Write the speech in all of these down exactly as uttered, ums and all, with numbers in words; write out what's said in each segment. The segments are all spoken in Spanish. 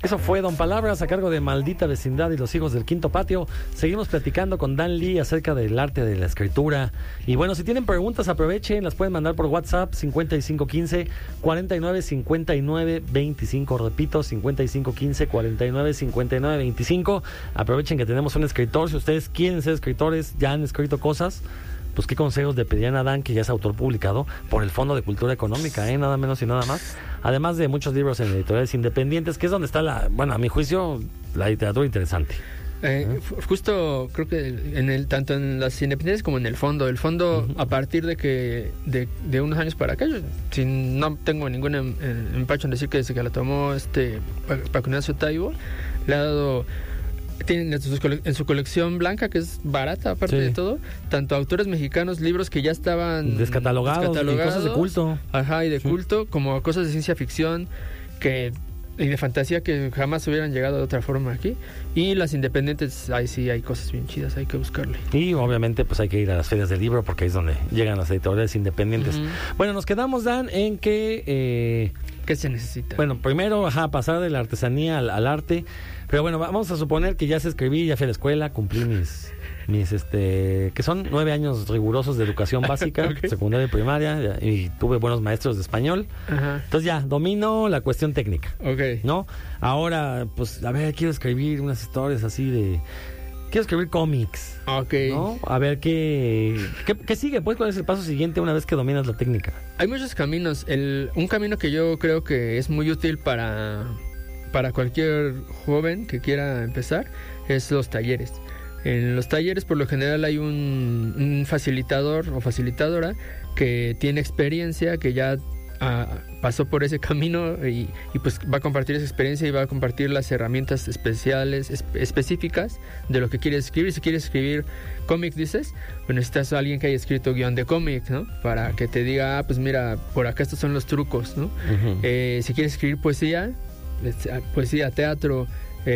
Eso fue Don Palabras a cargo de Maldita Vecindad y los Hijos del Quinto Patio. Seguimos platicando con Dan Lee acerca del arte de la escritura. Y bueno, si tienen preguntas, aprovechen, las pueden mandar por WhatsApp cincuenta y cinco quince, cuarenta y nueve, cincuenta y nueve, veinticinco. Repito, cincuenta y cinco quince, cuarenta y nueve, cincuenta y nueve, veinticinco. Aprovechen que tenemos un escritor. Si ustedes quieren ser escritores, ya han escrito cosas, pues qué consejos le pedirían a Dan, que ya es autor publicado por el Fondo de Cultura Económica, ¿eh? Nada menos y nada más. Además de muchos libros en editoriales independientes, que es donde está la, bueno, a mi juicio, la literatura interesante. Eh, ¿Eh? Justo creo que en el tanto en las independientes como en el fondo, el fondo uh-huh. a partir de que de, de unos años para acá, yo sin, no tengo ningún em, empacho en decir que desde que la tomó este Paco Ignacio Taibo, le ha dado, tienen en su, en su colección blanca, que es barata aparte sí. de todo, tanto autores mexicanos, libros que ya estaban descatalogados, descatalogados y cosas de culto, ajá, y de sí. culto, como cosas de ciencia ficción que y de fantasía que jamás hubieran llegado de otra forma aquí. Y las independientes, ahí sí hay cosas bien chidas, hay que buscarle. Y obviamente pues hay que ir a las ferias del libro, porque ahí es donde llegan las editoriales independientes. Uh-huh. Bueno, nos quedamos, Dan, en que eh, ¿qué se necesita? Bueno, primero, ajá, pasar de la artesanía al, al arte. Pero bueno, vamos a suponer que ya sé escribir, ya fui a la escuela, cumplí mis mis este que son nueve años rigurosos de educación básica, okay. secundaria y primaria, y tuve buenos maestros de español. Ajá. Entonces ya domino la cuestión técnica, okay. ¿no? Ahora, pues, a ver, quiero escribir unas historias así de, quiero escribir cómics, okay. ¿no? A ver qué, qué qué sigue, pues, ¿cuál es el paso siguiente una vez que dominas la técnica? Hay muchos caminos. El un camino que yo creo que es muy útil para para cualquier joven que quiera empezar es los talleres. En los talleres por lo general hay un, un facilitador o facilitadora que tiene experiencia, que ya uh, pasó por ese camino y, y pues va a compartir esa experiencia y va a compartir las herramientas especiales, espe- específicas de lo que quieres escribir. Si quieres escribir cómic, dices, pues necesitas a alguien que haya escrito guión de cómic, ¿no? Para que te diga, ah, pues mira, por acá estos son los trucos, ¿no? Uh-huh. Eh, si quieres escribir poesía, poesía, teatro,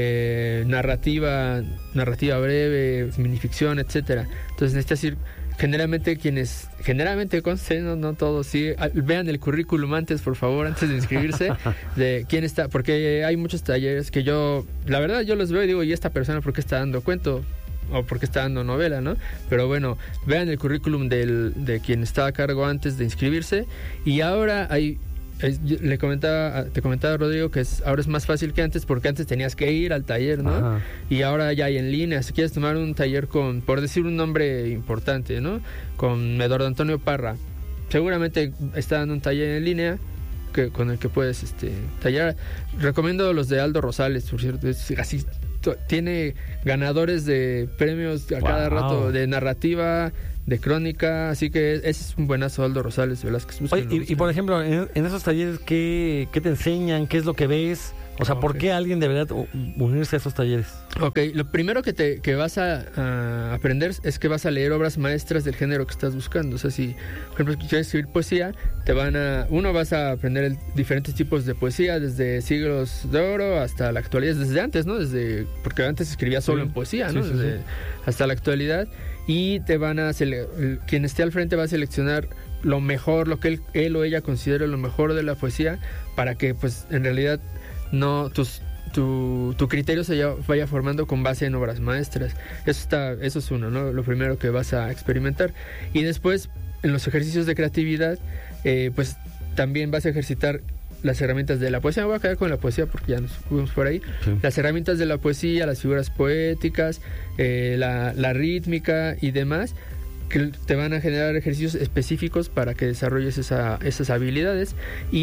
Eh, narrativa, narrativa breve, minificción, etcétera. Entonces necesitas ir, generalmente quienes, generalmente conste, no, no todos, sí, vean el currículum antes, por favor, antes de inscribirse, de quién está, porque hay muchos talleres que yo, la verdad, yo los veo y digo, ¿y esta persona por qué está dando cuento? O porque está dando novela, ¿no? Pero bueno, vean el currículum del, de quien está a cargo antes de inscribirse. Y ahora hay Es, le comentaba, te comentaba, Rodrigo, que es, ahora es más fácil que antes, porque antes tenías que ir al taller, ¿no? Ajá. Y ahora ya hay en línea. Si quieres tomar un taller con, por decir un nombre importante, ¿no? Con Eduardo Antonio Parra, seguramente está dando un taller en línea que, con el que puedes este, tallar. Recomiendo los de Aldo Rosales, por cierto, es así, t- tiene ganadores de premios a wow. cada rato de narrativa, de crónica, así que ese es un buenazo, Aldo Rosales Velázquez. Oye, y, y por ejemplo, en, en esos talleres, ¿qué, ¿qué te enseñan? ¿Qué es lo que ves? O sea, okay. ¿por qué alguien debería unirse a esos talleres? Ok, lo primero que te que vas a, a aprender es que vas a leer obras maestras del género que estás buscando. O sea, si, por ejemplo, quieres escribir poesía, te van a... Uno, vas a aprender el, diferentes tipos de poesía, desde siglos de oro hasta la actualidad, desde antes, ¿no? Desde porque antes escribía solo sí. en poesía, ¿no? Sí, sí, desde, sí. hasta la actualidad. Y te van a... Sele- quien esté al frente va a seleccionar lo mejor, lo que él, él o ella considere lo mejor de la poesía, para que, pues, en realidad... no tus, tu, tu criterio se vaya formando con base en obras maestras. Eso está, eso es uno, ¿no? Lo primero que vas a experimentar. Y después, en los ejercicios de creatividad, eh, pues también vas a ejercitar las herramientas de la poesía. Me voy a quedar con la poesía porque ya nos fuimos por ahí. Sí. Las herramientas de la poesía, las figuras poéticas, eh, la, la rítmica y demás, que te van a generar ejercicios específicos para que desarrolles esa, esas habilidades.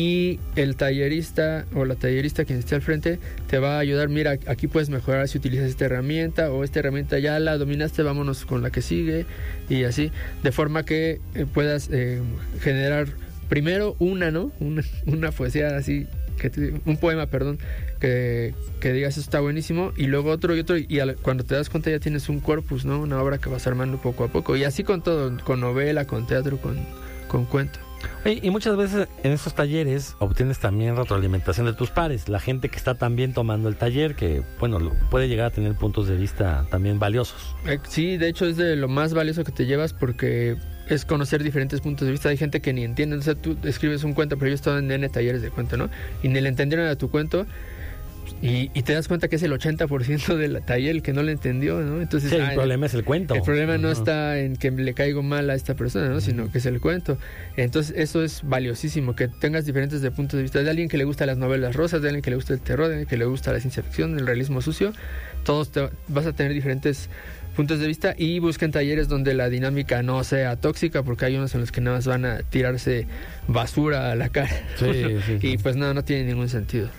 Y el tallerista o la tallerista, quien esté al frente, te va a ayudar. Mira, aquí puedes mejorar si utilizas esta herramienta, o esta herramienta ya la dominaste, vámonos con la que sigue, y así, de forma que eh, puedas eh, generar primero una, ¿no? Una, una poesía así, que te, un poema, perdón, que, que digas eso está buenísimo, y luego otro y otro, y al, cuando te das cuenta ya tienes un corpus, ¿no? Una obra que vas armando poco a poco, y así con todo, con novela, con teatro, con, con cuento. Oye, y muchas veces en esos talleres obtienes también retroalimentación de tus pares, la gente que está también tomando el taller, que, bueno, puede llegar a tener puntos de vista también valiosos. Eh, sí, de hecho es de lo más valioso que te llevas, porque es conocer diferentes puntos de vista. Hay gente que ni entiende, o sea, tú escribes un cuento, pero yo he estado en N talleres de cuento, ¿no? Y ni le entendieron a tu cuento. Y, y te das cuenta que es el ochenta por ciento del taller el que no le entendió, ¿no? Entonces, sí, el ah, problema es el cuento. El problema uh-huh. no está en que le caigo mal a esta persona, ¿no? Sino que es el cuento. Entonces, eso es valiosísimo, que tengas diferentes de puntos de vista. De alguien que le gusta las novelas rosas, de alguien que le gusta el terror, de alguien que le gusta la ciencia ficción, el realismo sucio. Todos te, vas a tener diferentes puntos de vista y busquen talleres donde la dinámica no sea tóxica, porque hay unos en los que nada más van a tirarse basura a la cara. Sí, sí, sí. Y pues no, no tiene ningún sentido.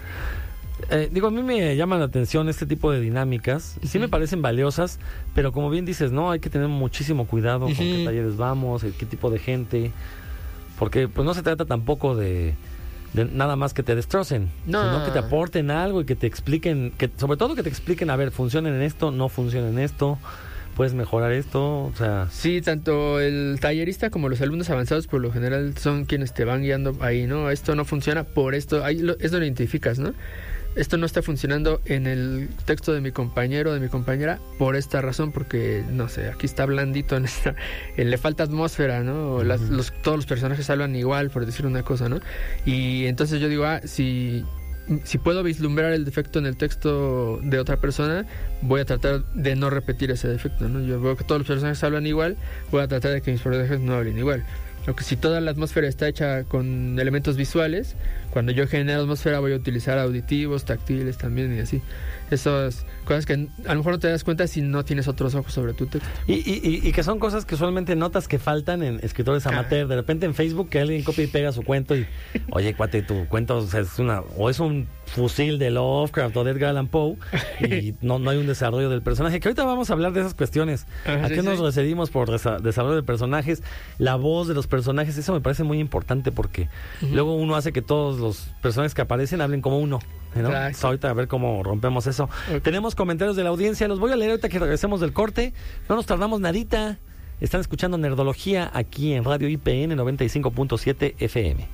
Eh, digo, a mí me llaman la atención este tipo de dinámicas y sí me parecen valiosas, pero como bien dices, no, hay que tener muchísimo cuidado uh-huh. con qué talleres vamos, qué tipo de gente, porque pues no se trata tampoco de, de nada más que te destrocen, no. sino que te aporten algo y que te expliquen, que sobre todo que te expliquen, a ver, funcionen en esto, no funcionen en esto, puedes mejorar esto, o sea... Sí, tanto el tallerista como los alumnos avanzados por lo general son quienes te van guiando ahí, ¿no? Esto no funciona por esto, ahí lo, esto lo identificas, ¿no? Esto no está funcionando en el texto de mi compañero o de mi compañera por esta razón, porque, no sé, aquí está blandito, en esta, le falta atmósfera, ¿no? Las, uh-huh. los, todos los personajes hablan igual, por decir una cosa, ¿no? Y entonces yo digo, ah, si... si puedo vislumbrar el defecto en el texto de otra persona, voy a tratar de no repetir ese defecto, ¿no? Yo veo que todos los personajes hablan igual, voy a tratar de que mis personajes no hablen igual. Lo que si toda la atmósfera está hecha con elementos visuales, cuando yo genero atmósfera voy a utilizar auditivos, táctiles también y así. Esas cosas que a lo mejor no te das cuenta si no tienes otros ojos sobre tu texto. Y, y, y que son cosas que usualmente notas que faltan en escritores amateur. Ah. De repente en Facebook que alguien copia y pega su cuento y, oye, cuate, tu cuento o sea, es una o es un fusil de Lovecraft o de Edgar Allan Poe y no, no hay un desarrollo del personaje. Que ahorita vamos a hablar de esas cuestiones. Ah, ¿A sí, qué sí. nos referimos por desa- desarrollo de personajes? La voz de los personajes, eso me parece muy importante porque uh-huh. luego uno hace que todos los personajes que aparecen hablen como uno, ¿no? Entonces, ahorita a ver cómo rompemos eso. Okay. Tenemos comentarios de la audiencia, los voy a leer ahorita que regresemos del corte. No nos tardamos nadita. Están escuchando Nerdología aquí en Radio I P N noventa y cinco punto siete F M.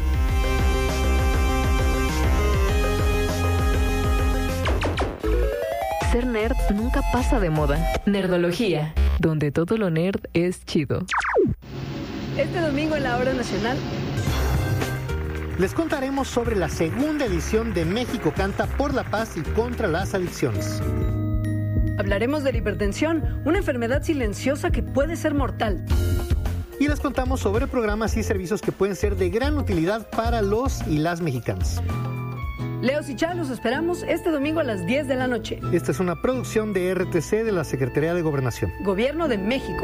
Ser nerd nunca pasa de moda. Nerdología, donde todo lo nerd es chido. Este domingo en la Hora Nacional les contaremos sobre la segunda edición de México Canta por la Paz y contra las Adicciones. Hablaremos de la hipertensión, una enfermedad silenciosa que puede ser mortal. Y les contamos sobre programas y servicios que pueden ser de gran utilidad para los y las mexicanas. Leos y Chá, los esperamos este domingo a las diez de la noche. Esta es una producción de R T C de la Secretaría de Gobernación. Gobierno de México.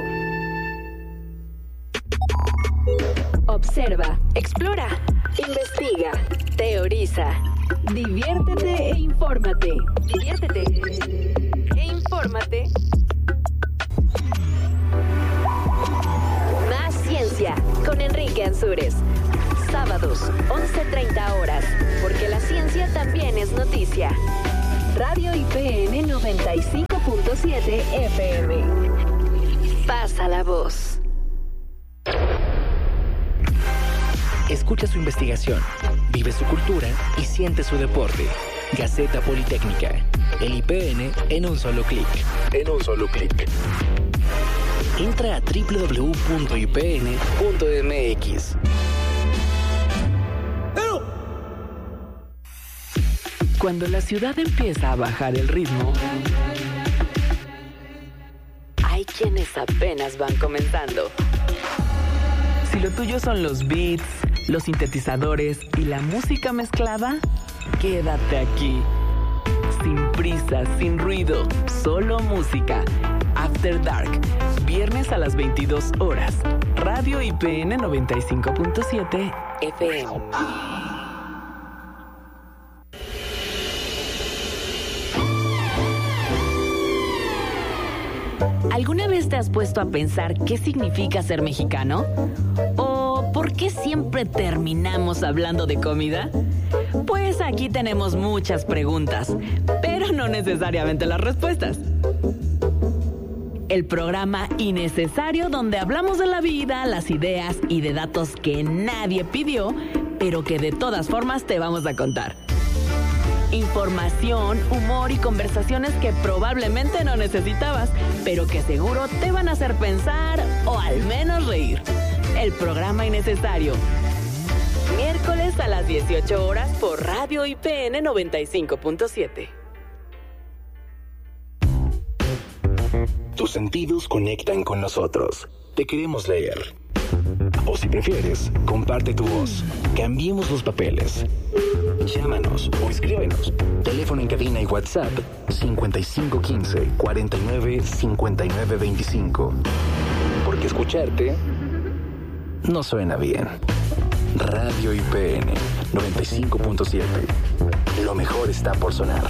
Observa, explora, investiga, teoriza, diviértete e infórmate. Diviértete e infórmate. Más ciencia con Enrique Ansúrez. Sábados, once treinta horas, porque la ciencia también es noticia. Radio I P N noventa y cinco punto siete F M. Pasa la voz. Escucha su investigación, vive su cultura y siente su deporte. Gaceta Politécnica. El I P N en un solo clic. En un solo clic. Entra a doble u doble u doble u punto i p n punto m x. Cuando la ciudad empieza a bajar el ritmo, hay quienes apenas van comenzando. Si lo tuyo son los beats, los sintetizadores y la música mezclada, quédate aquí. Sin prisa, sin ruido, solo música. After Dark, viernes a las veintidós horas. Radio I P N noventa y cinco punto siete F M. ¿Alguna vez te has puesto a pensar qué significa ser mexicano? ¿O por qué siempre terminamos hablando de comida? Pues aquí tenemos muchas preguntas, pero no necesariamente las respuestas. El programa innecesario donde hablamos de la vida, las ideas y de datos que nadie pidió, pero que de todas formas te vamos a contar. Información, humor y conversaciones que probablemente no necesitabas, pero que seguro te van a hacer pensar o al menos reír. El programa innecesario. Miércoles lunes a las dieciocho horas por Radio I P N noventa y cinco punto siete. Tus sentidos conectan con nosotros. Te queremos leer. O si prefieres, comparte tu voz. Cambiemos los papeles. Llámanos o escríbenos. Teléfono en cabina y WhatsApp cincuenta y cinco quince cuarenta y nueve cincuenta y nueve veinticinco. Porque escucharte no suena bien. Radio I P N noventa y cinco punto siete. Lo mejor está por sonar.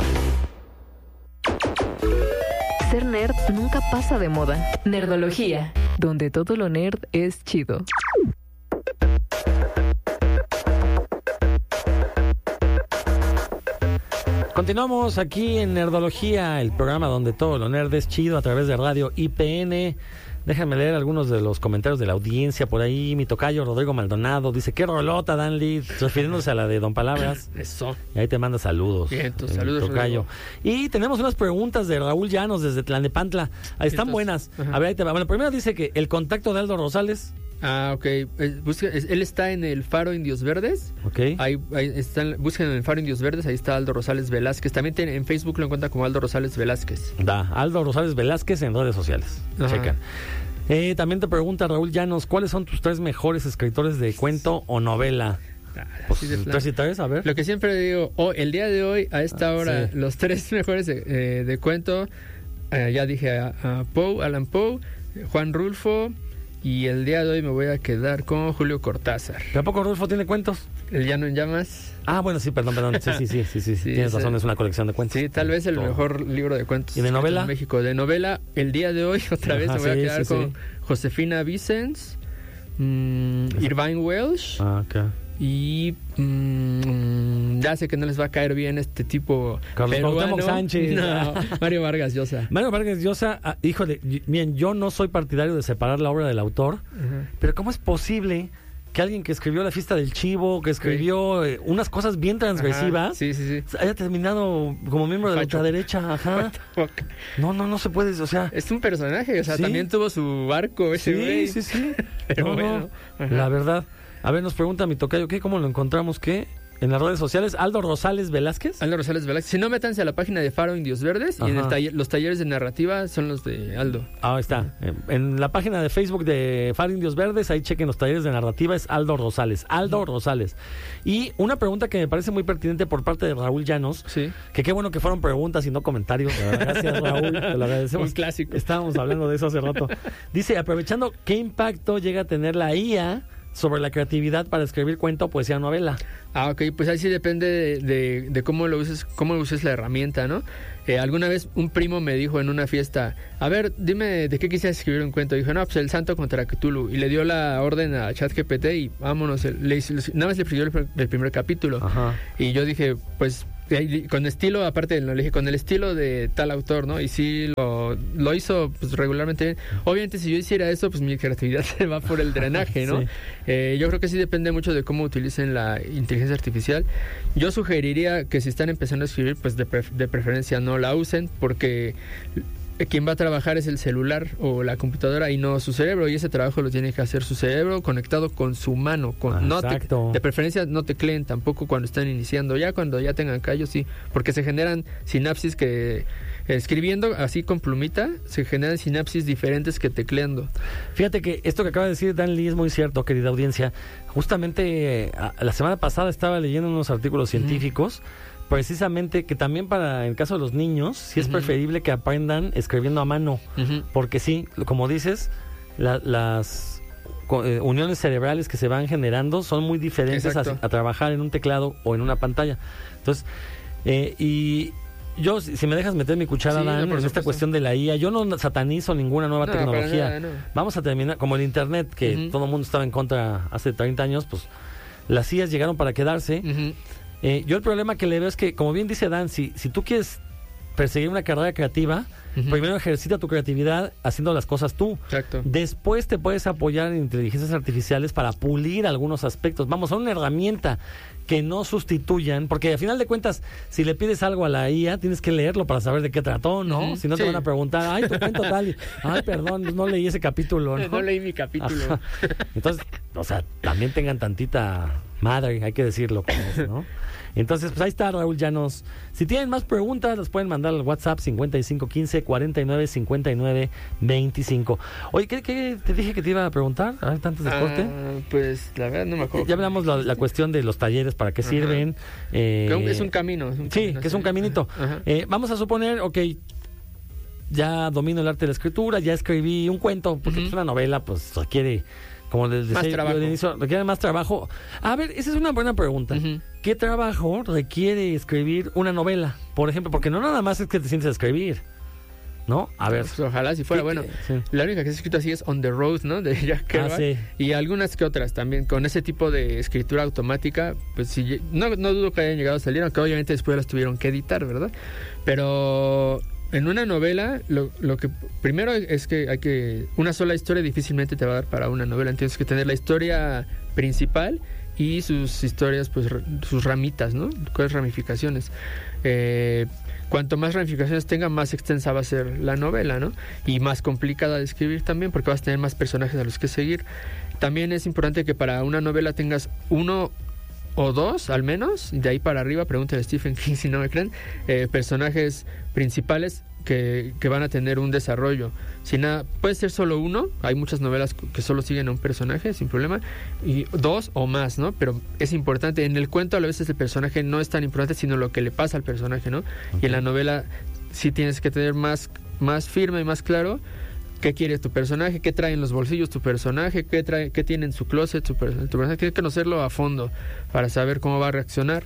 Ser nerd nunca pasa de moda. Nerdología, donde todo lo nerd es chido. Continuamos aquí en Nerdología, el programa donde todo lo nerd es chido a través de Radio I P N. Déjame leer algunos de los comentarios de la audiencia por ahí. Mi tocayo Rodrigo Maldonado dice, qué rolota, Dan Lee, refiriéndose a la de Don Palabras. Eso. Y ahí te manda saludos. Bien, tus el saludos, tocayo. Y tenemos unas preguntas de Raúl Llanos desde Tlalnepantla. Ahí están Entonces, buenas. ajá. A ver, ahí te va. Bueno, primero dice que el contacto de Aldo Rosales. Ah, ok. Eh, busca- es- él está en el Faro Indios Verdes. Ok. Ahí, ahí están, busquen en el Faro Indios Verdes, ahí está Aldo Rosales Velázquez. También tiene, en Facebook lo encuentran como Aldo Rosales Velázquez. Da, Aldo Rosales Velázquez en redes sociales. Ajá. Checan. Eh, también te pregunta Raúl Llanos, ¿cuáles son tus tres mejores escritores de cuento o novela? Ah, Pues, así de plan. tres y tres, a ver. Lo que siempre digo, oh, el día de hoy, a esta Ah, hora, sí. los tres mejores de, eh, de cuento, eh, ya dije a, a Poe, Alan Poe, Juan Rulfo, y el día de hoy me voy a quedar con Julio Cortázar. ¿De a poco Rulfo tiene cuentos? El Llano en Llamas. Ah, bueno, sí, perdón, perdón. Sí, sí, sí, sí, sí, Sí, tienes ese- razón, es una colección de cuentos. Sí, tal vez el Todo. mejor libro de cuentos. ¿Y de escritos novela? En México. De novela, el día de hoy, otra vez Ajá, me voy a sí, quedar sí, con sí. Josefina Vicens, mm, Irvine Welsh, Ah, ok. y mm, ya sé que no les va a caer bien este tipo Carlos peruano. Cuauhtémoc Sánchez. No, Mario Vargas Llosa. Mario Vargas Llosa, ah, híjole, y- miren, yo no soy partidario de separar la obra del autor, Ajá. pero ¿cómo es posible que alguien que escribió La fiesta del chivo, que escribió eh, unas cosas bien transgresivas, Ajá, sí, sí, sí. haya terminado como miembro de la Facho. ultraderecha? Ajá. No, no, no se puede, o sea... Es un personaje, o sea, Sí. también tuvo su barco ese güey. Sí, sí, sí. Pero No, no, bueno, ajá. la verdad. A ver, nos pregunta mi tocayo, ¿qué? ¿Cómo lo encontramos? ¿Qué? En las redes sociales, Aldo Rosales Velázquez. Aldo Rosales Velázquez. Si no, métanse a la página de Faro Indios Verdes y en el Ajá. taller- los talleres de narrativa son los de Aldo. Ah, ahí está. En- En la página de Facebook de Faro Indios Verdes, ahí chequen los talleres de narrativa, es Aldo Rosales. Aldo Rosales. Y una pregunta que me parece muy pertinente por parte de Raúl Llanos, Sí. que qué bueno que fueron preguntas y no comentarios. de verdad. Gracias, Raúl, te lo agradecemos. Un clásico. Estábamos hablando de eso hace rato. Dice, aprovechando, ¿qué impacto llega a tener la I A sobre la creatividad para escribir cuento, poesía o novela? Ah, ok, pues ahí sí depende de, de- de cómo lo uses, cómo uses la herramienta, ¿no? Eh, alguna vez un primo me dijo en una fiesta, a ver, dime de qué quisieras escribir un cuento. Dijo, no, pues el santo contra Cthulhu. Y le dio la orden a ChatGPT y vámonos, le hizo- nada más le escribió el, pr- el primer capítulo. Ajá. Y yo dije, pues, ahí, con estilo, aparte, lo le dije, con el estilo de tal autor, ¿no? Y sí, lo, lo hizo pues, regularmente bien. Obviamente, si yo hiciera eso, pues mi creatividad se va por el drenaje, ¿no? Sí. Eh, yo creo que sí depende mucho de cómo utilicen la inteligencia artificial. Yo sugeriría que si están empezando a escribir, pues de, pref- de preferencia no la usen, porque quien va a trabajar es el celular o la computadora y no su cerebro, y ese trabajo lo tiene que hacer su cerebro conectado con su mano. Con, no te- Exacto. de preferencia no tecleen tampoco cuando están iniciando, ya cuando ya tengan callos sí, porque se generan sinapsis que escribiendo así con plumita, se generan sinapsis diferentes que tecleando. Fíjate que esto que acaba de decir Dan Lee es muy cierto, querida audiencia. Justamente eh, a- la semana pasada estaba leyendo unos artículos científicos, precisamente que también para en el caso de los niños, sí es Ujú. preferible que aprendan escribiendo a mano, Ujú. porque sí, como dices, la- las co- eh, uniones cerebrales que se van generando son muy diferentes a, Exacto. a trabajar en un teclado o en una pantalla. Entonces, eh, y yo, si si me dejas meter mi cuchara, Sí, no, Dan, por en esta supuesto. cuestión de la I A, yo no satanizo ninguna nueva No, para tecnología. nada, no. Vamos a terminar, como el Internet, que Ujú. todo el mundo estaba en contra hace treinta años, pues las I As llegaron para quedarse. Ujú. Eh, yo el problema que le veo es que, como bien dice Dan, si, si tú quieres perseguir una carrera creativa, uh-huh. primero ejercita tu creatividad haciendo las cosas tú. Exacto. Después te puedes apoyar en inteligencias artificiales para pulir algunos aspectos. Vamos, son una herramienta que no sustituyan, porque al final de cuentas, si le pides algo a la I A, tienes que leerlo para saber de qué trató, ¿no? Uh-huh. Si no, sí. te van a preguntar, ay, tu cuento tal, y, ay, perdón, no leí ese capítulo, ¿no? No leí mi capítulo. Ajá. Entonces, o sea, también tengan tantita madre, hay que decirlo como es, ¿no? Entonces, pues ahí está, Raúl Llanos. Si tienen más preguntas, las pueden mandar al WhatsApp cincuenta y cinco quince cuarenta y nueve cincuenta y nueve veinticinco. Oye, ¿qué, qué te dije que te iba a preguntar? A ver, antes de corte. Ah, pues la verdad no me acuerdo. Ya hablamos la, la cuestión de los talleres, para qué sirven. Eh, es un camino. Es un sí, camino, que es un caminito. Eh, vamos a suponer, ok, ya domino el arte de la escritura, ya escribí un cuento, porque uh-huh. pues una novela pues requiere... Como les decía, más trabajo. Al inicio, requiere más trabajo. A ver, esa es una buena pregunta. Uh-huh. ¿Qué trabajo requiere escribir una novela? Por ejemplo, porque no nada más es que te sientes a escribir, ¿no? A ver. Pues ojalá si fuera bueno. Sí. La única que se ha escrito así es On the Road, ¿no? De Jack Kerouac. Ah, sí. Y algunas que otras también. Con ese tipo de escritura automática, pues sí, no, no dudo que hayan llegado a salir, aunque obviamente después las tuvieron que editar, ¿verdad? Pero... En una novela, lo, lo que primero es que hay que... Una sola historia difícilmente te va a dar para una novela. Tienes que tener la historia principal y sus historias, pues, sus ramitas, ¿no? Con ramificaciones. Eh, cuanto más ramificaciones tenga, más extensa va a ser la novela, ¿no? Y más complicada de escribir también, porque vas a tener más personajes a los que seguir. También es importante que para una novela tengas uno... o dos, al menos, de ahí para arriba, pregúntale a Stephen King si no me creen, eh, personajes principales que, que van a tener un desarrollo. Si nada, puede ser solo uno, hay muchas novelas que solo siguen a un personaje sin problema, y dos o más, ¿no? Pero es importante, en el cuento a veces el personaje no es tan importante, sino lo que le pasa al personaje, ¿no? Okay. Y en la novela sí tienes que tener más, más firme y más claro qué quiere tu personaje, qué trae en los bolsillos tu personaje, qué trae, qué tiene en su closet tu, per- tu personaje. Tienes que conocerlo a fondo para saber cómo va a reaccionar.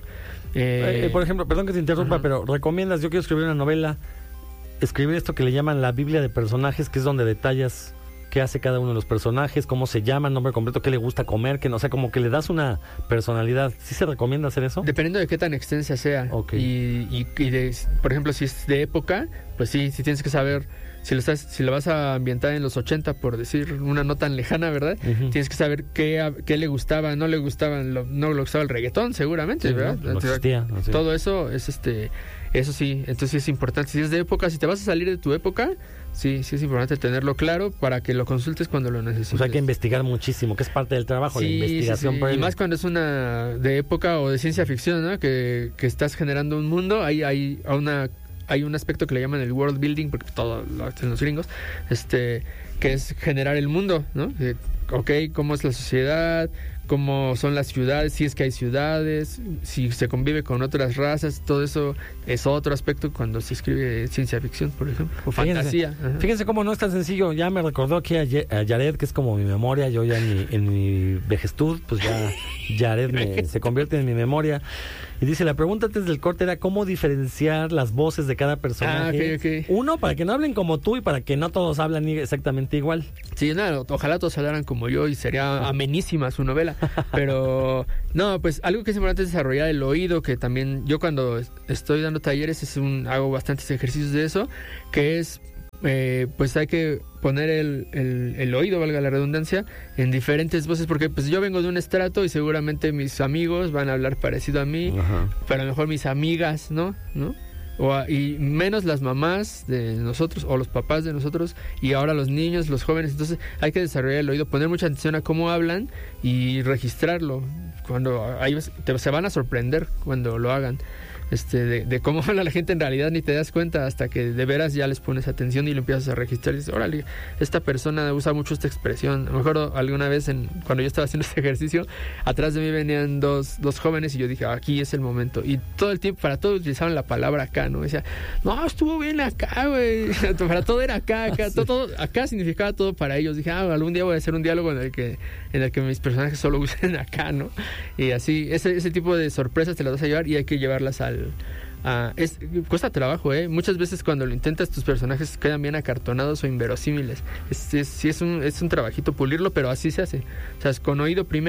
Eh, eh, por ejemplo, perdón que te interrumpa, uh-huh. pero recomiendas, yo quiero escribir una novela, escribir esto que le llaman la Biblia de personajes, que es donde detallas qué hace cada uno de los personajes, cómo se llama, nombre completo, qué le gusta comer, que no sé, como que le das una personalidad. ¿Sí se recomienda hacer eso? Dependiendo de qué tan extensa sea. Okay. Y, y, y de, por ejemplo, si es de época, pues sí, sí tienes que saber. Si lo, estás, si lo vas a ambientar en los ochenta, por decir una no tan lejana, ¿verdad? Uh-huh. Tienes que saber qué, qué le gustaba, no le gustaba, lo, no le gustaba el reggaetón, seguramente, sí, ¿verdad? No, no existía, no sé. Todo eso es este, eso sí, entonces es importante. Si es de época, si te vas a salir de tu época, sí, sí es importante tenerlo claro para que lo consultes cuando lo necesites. O sea, hay que investigar muchísimo, que es parte del trabajo, sí, la investigación. Sí, sí. Y más cuando es una de época o de ciencia ficción, ¿no? Que, que estás generando un mundo, hay, hay una... Hay un aspecto que le llaman el world building, porque todo lo hacen los gringos, este, que es generar el mundo, ¿no? Eh, ok, cómo es la sociedad, cómo son las ciudades, si es que hay ciudades, si se convive con otras razas, todo eso es otro aspecto cuando se escribe ciencia ficción, por ejemplo, o fíjense, fantasía. Ajá. Fíjense cómo no es tan sencillo. Ya me recordó aquí a, Ye- a Yared, que es como mi memoria. Yo ya en mi, en mi vejestud, pues ya Yared me, se convierte en mi memoria. Y dice, la pregunta antes del corte era cómo diferenciar las voces de cada personaje. Ah, okay, okay. Uno, para que no hablen como tú y para que no todos hablan exactamente igual. Sí, no, ojalá todos hablaran como yo y sería amenísima su novela. Pero, no, pues algo que es importante es desarrollar el oído, que también yo cuando estoy dando talleres es un, hago bastantes ejercicios de eso, que es... Eh, pues hay que poner el, el, el oído, valga la redundancia, en diferentes voces, porque pues yo vengo de un estrato y seguramente mis amigos van a hablar parecido a mí, ajá, pero a lo mejor mis amigas, ¿no? ¿no? O a, y menos las mamás de nosotros o los papás de nosotros, y ahora los niños, los jóvenes. Entonces hay que desarrollar el oído, poner mucha atención a cómo hablan y registrarlo. Cuando ahí te, se van a sorprender cuando lo hagan. Este, de, de cómo habla la gente en realidad, ni te das cuenta hasta que de veras ya les pones atención y lo empiezas a registrar y dices, órale, esta persona usa mucho esta expresión. A lo mejor alguna vez en, cuando yo estaba haciendo este ejercicio, atrás de mí venían dos, dos jóvenes y yo dije, aquí es el momento. Y todo el tiempo, para todo utilizaban la palabra acá, ¿no? Decía, no, estuvo bien acá, güey. Para todo era acá, acá, sí. todo, todo, acá significaba todo para ellos. Dije, ah, algún día voy a hacer un diálogo en el que, en el que mis personajes solo usen acá, ¿no? Y así, ese, ese tipo de sorpresas te las vas a llevar y hay que llevarlas al Uh, es, cuesta trabajo, ¿eh? Muchas veces cuando lo intentas tus personajes quedan bien acartonados o inverosímiles. Es, es, sí es un, es un trabajito pulirlo, pero así se hace. O sea, es con oído primero,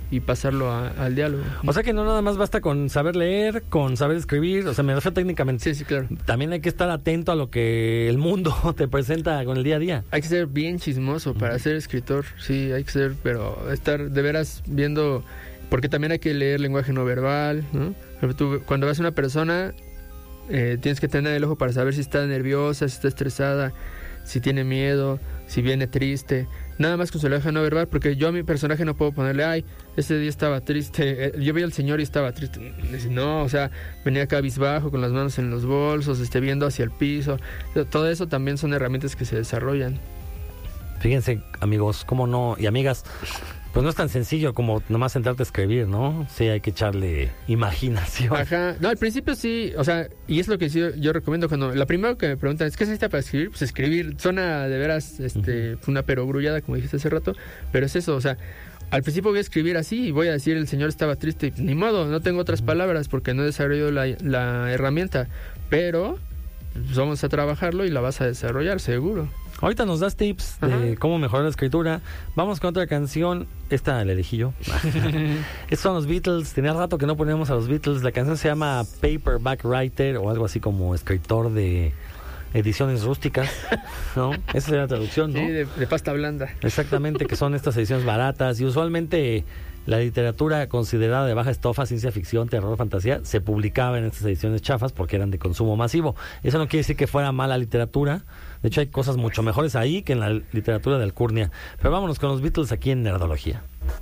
y pasarlo a, al diálogo. O sea que no nada más basta con saber leer, con saber escribir, o sea, me refiero técnicamente. Sí, sí, claro. También hay que estar atento a lo que el mundo te presenta con el día a día. Hay que ser bien chismoso para uh-huh. ser escritor, sí, hay que ser, pero estar de veras viendo, porque también hay que leer lenguaje no verbal, ¿no? Pero tú, cuando ves a una persona, eh, tienes que tener el ojo para saber si está nerviosa, si está estresada, si tiene miedo, si viene triste. Nada más con su lenguaje no verbal, porque yo a mi personaje no puedo ponerle, ay, ese día estaba triste, yo vi al señor y estaba triste. No, o sea, venía cabizbajo, con las manos en los bolsos, este, viendo hacia el piso. Todo eso también son herramientas que se desarrollan. Fíjense, amigos, cómo no, y amigas, pues no es tan sencillo como nomás sentarte a escribir, ¿no? Sí, hay que echarle imaginación. Ajá, no, al principio sí, o sea, y es lo que sí, yo recomiendo cuando, la primera que me preguntan es, ¿qué se necesita para escribir? Pues escribir, suena de veras, este, uh-huh. una perogrullada, como dijiste hace rato, pero es eso, o sea, al principio voy a escribir así y voy a decir, el señor estaba triste, y ni modo, no tengo otras uh-huh. palabras porque no he desarrollado la, la herramienta, pero pues vamos a trabajarlo y la vas a desarrollar, seguro. Ahorita nos das tips de Ajá. cómo mejorar la escritura. Vamos con otra canción. Esta la elegí yo. Estos son los Beatles. Tenía rato que no poníamos a los Beatles. La canción se llama Paperback Writer o algo así como escritor de ediciones rústicas, ¿no? Esa sería la traducción, ¿no? Sí, de, de pasta blanda. Exactamente, que son estas ediciones baratas y usualmente la literatura considerada de baja estofa, ciencia ficción, terror, fantasía, se publicaba en estas ediciones chafas porque eran de consumo masivo. Eso no quiere decir que fuera mala literatura. De hecho, hay cosas mucho mejores ahí que en la literatura de alcurnia. Pero vámonos con los Beatles aquí en Nerdología.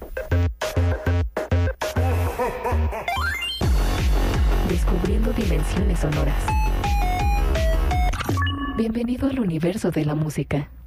Descubriendo dimensiones sonoras. Bienvenido al universo de la música.